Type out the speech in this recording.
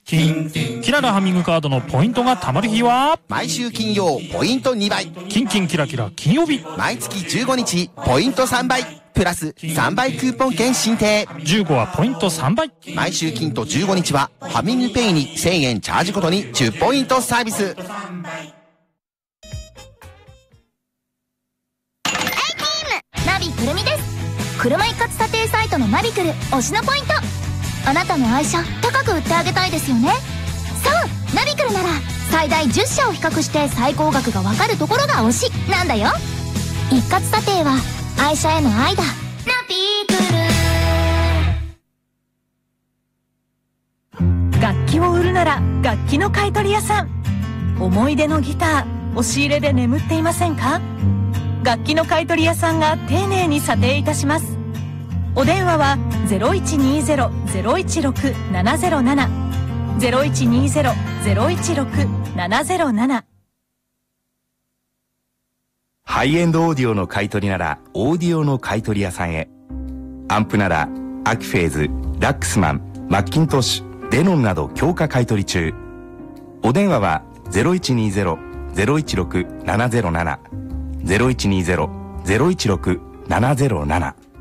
キララハミングカードのポイントが貯まる日は毎週金曜ポイント2倍、 キンキンキラキラ金曜日、 毎月15日ポイント3倍プラス3倍クーポン券申請。 15はポイント3倍。 毎週金と15日はハミングペイに1000円チャージごとに10ポイントサービス。 ナビくるみです。車一括査定サイトのナビクル推しのポイント。あなたの愛車高く売ってあげたいですよね。そうナビクルなら最大10社を比較して最高額がわかるところが推しなんだよ。一括査定は愛車への愛だ。ナビクル。 楽器を売るなら楽器の買取屋さん。思い出のギター押し入れで眠っていませんか？楽器の買取屋さんが丁寧に査定いたします。お電話は 0120-016-707 0120-016-707。 ハイエンドオーディオの買い取りならオーディオの買い取り屋さんへ。アンプならアキフェーズ、ラックスマン、マッキントッシュ、デノンなど強化買い取り中。お電話は 0120-016-707 0120-016-707。